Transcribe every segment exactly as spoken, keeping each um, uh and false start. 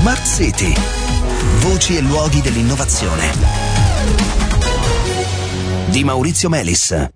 Smart City. Voci e luoghi dell'innovazione. Di Maurizio Melis.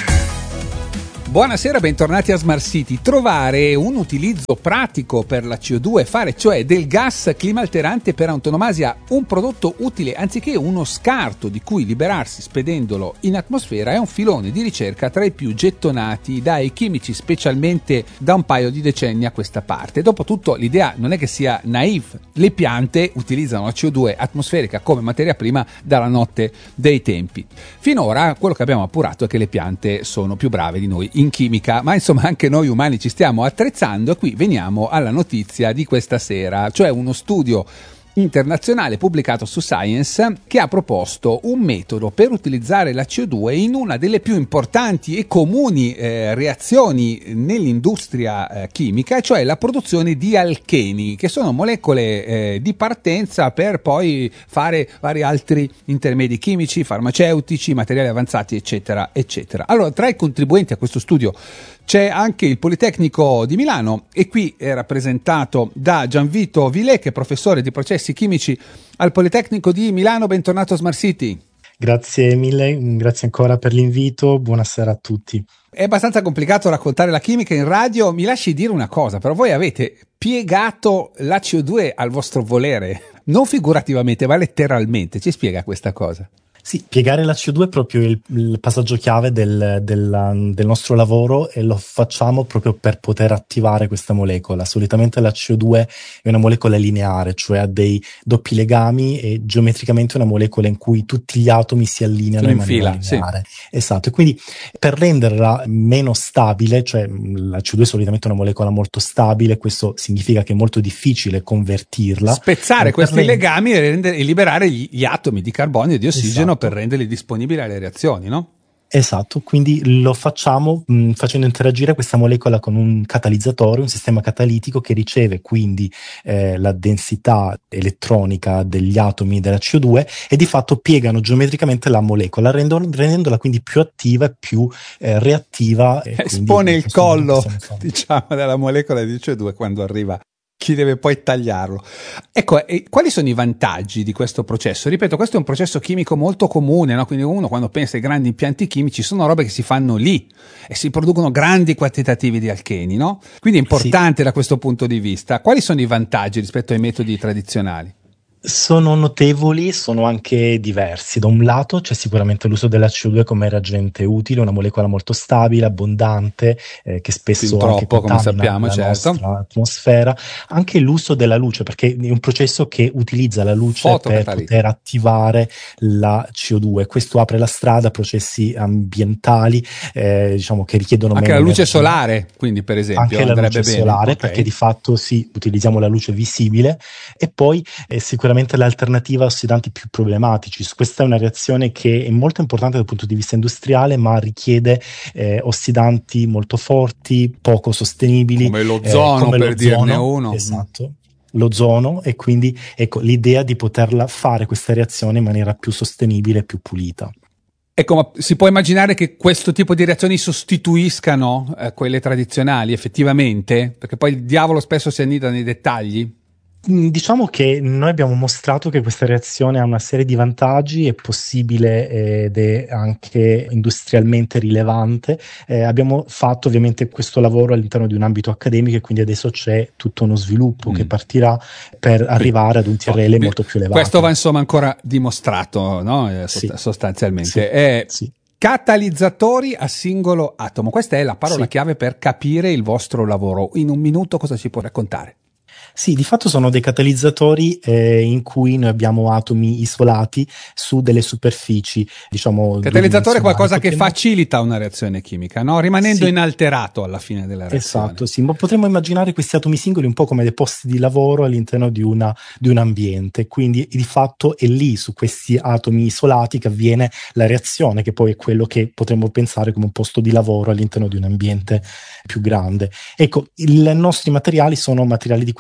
Buonasera, bentornati a Smart City. Trovare un utilizzo pratico per la C O due, fare cioè del gas climalterante per antonomasia un prodotto utile anziché uno scarto di cui liberarsi spedendolo in atmosfera, è un filone di ricerca tra i più gettonati dai chimici, specialmente da un paio di decenni a questa parte. Dopotutto l'idea non è che sia naif, le piante utilizzano la C O due atmosferica come materia prima dalla notte dei tempi. Finora quello che abbiamo appurato è che le piante sono più brave di noi in chimica, ma insomma anche noi umani ci stiamo attrezzando e qui veniamo alla notizia di questa sera, cioè uno studio internazionale pubblicato su Science che ha proposto un metodo per utilizzare la C O due in una delle più importanti e comuni eh, reazioni nell'industria eh, chimica, cioè la produzione di alcheni, che sono molecole eh, di partenza per poi fare vari altri intermedi chimici, farmaceutici, materiali avanzati, eccetera, eccetera. Allora, tra i contribuenti a questo studio c'è anche il Politecnico di Milano e qui è rappresentato da Gianvito Vilè, che è professore di processi chimici al Politecnico di Milano. Bentornato a Smart City. Grazie mille, grazie ancora per l'invito, buonasera a tutti. È abbastanza complicato raccontare la chimica in radio, mi lasci dire una cosa, però voi avete piegato la C O due al vostro volere, non figurativamente ma letteralmente, ci spiega questa cosa? Sì, piegare la C O due è proprio il, il passaggio chiave del, del, del nostro lavoro e lo facciamo proprio per poter attivare questa molecola. Solitamente la C O due è una molecola lineare, cioè ha dei doppi legami e geometricamente è una molecola in cui tutti gli atomi si allineano in, in maniera fila, lineare. Sì. Esatto, e quindi per renderla meno stabile, cioè la C O due è solitamente una molecola molto stabile, questo significa che è molto difficile convertirla. Spezzare questi rend- legami e, render- e liberare gli, gli atomi di carbonio e di ossigeno. Esatto. Per renderli disponibili alle reazioni, no? Esatto, quindi lo facciamo mh, facendo interagire questa molecola con un catalizzatore, un sistema catalitico che riceve quindi eh, la densità elettronica degli atomi della C O due e di fatto piegano geometricamente la molecola, rendono, rendendola quindi più attiva e più eh, reattiva. E espone il collo, diciamo, della molecola di C O due quando arriva chi deve poi tagliarlo. Ecco, e quali sono i vantaggi di questo processo? Ripeto, questo è un processo chimico molto comune, no? Quindi uno quando pensa ai grandi impianti chimici sono robe che si fanno lì e si producono grandi quantitativi di alcheni, no? Quindi è importante sì. Da questo punto di vista. Quali sono i vantaggi rispetto ai metodi tradizionali? Sono notevoli, sono anche diversi. Da un lato c'è sicuramente l'uso della C O due come reagente utile, una molecola molto stabile, abbondante, eh, che spesso fin troppo, anche contamina come sappiamo, la certo. nostra atmosfera. Anche l'uso della luce, perché è un processo che utilizza la luce per poter attivare la C O due. Questo apre la strada a processi ambientali, eh, diciamo che richiedono anche meno la luce energia. solare, quindi per esempio anche la luce bene. solare, Okay. Perché di fatto sì, utilizziamo la luce visibile e poi eh, sicuramente l'alternativa a ossidanti più problematici. Questa è una reazione che è molto importante dal punto di vista industriale, ma richiede eh, ossidanti molto forti, poco sostenibili. Come l'ozono, eh, come per l'ozono, dirne uno. Esatto. L'ozono, e quindi ecco l'idea di poterla fare questa reazione in maniera più sostenibile e più pulita. Ecco, ma si può immaginare che questo tipo di reazioni sostituiscano eh, quelle tradizionali effettivamente? Perché poi il diavolo spesso si annida nei dettagli. Diciamo che noi abbiamo mostrato che questa reazione ha una serie di vantaggi, è possibile ed è anche industrialmente rilevante. Eh, abbiamo fatto ovviamente questo lavoro all'interno di un ambito accademico e quindi adesso c'è tutto uno sviluppo mm. che partirà per arrivare ad un T R L no, molto più elevato. Questo va insomma ancora dimostrato, no? Eh, sì. sostanzialmente. Sì. Eh, sì. Catalizzatori a singolo atomo, questa è la parola sì. chiave per capire il vostro lavoro. In un minuto cosa ci può raccontare? Sì, di fatto sono dei catalizzatori eh, in cui noi abbiamo atomi isolati su delle superfici, diciamo. Catalizzatore è qualcosa potremmo... che facilita una reazione chimica, no? Rimanendo sì. inalterato alla fine della reazione. Esatto, sì, ma potremmo immaginare questi atomi singoli un po' come dei posti di lavoro all'interno di, una, di un ambiente, quindi di fatto è lì, su questi atomi isolati, che avviene la reazione, che poi è quello che potremmo pensare come un posto di lavoro all'interno di un ambiente più grande. Ecco, i nostri materiali sono materiali di questo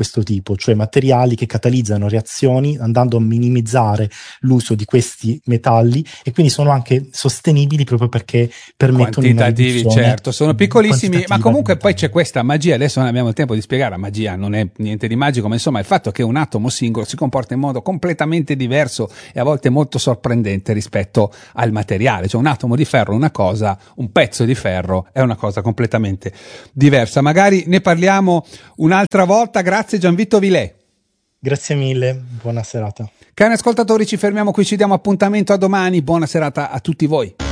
questo tipo, cioè materiali che catalizzano reazioni andando a minimizzare l'uso di questi metalli, e quindi sono anche sostenibili proprio perché permettono una quantitativi, certo, sono piccolissimi, ma comunque poi c'è questa questa magia, adesso non abbiamo il tempo di spiegare, la magia non è niente di magico, ma insomma il fatto che un atomo singolo si comporta in modo completamente diverso e a volte molto sorprendente rispetto al materiale, cioè un atomo di ferro è una cosa, un pezzo di ferro è una cosa completamente diversa. Magari ne parliamo un'altra volta. Grazie Gianvito Vilè. Grazie mille, buona serata. Cari ascoltatori, ci fermiamo qui, ci diamo appuntamento a domani, buona serata a tutti voi.